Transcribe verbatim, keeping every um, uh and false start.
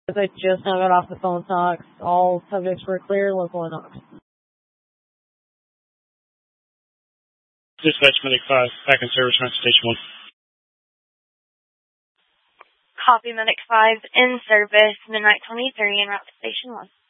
As I just now got off the phone talks, all subjects were clear, local and Knox. Dispatch Medic five, back in service, run to Station one. Copy Medic five, in service, midnight twenty-three, en route to Station one.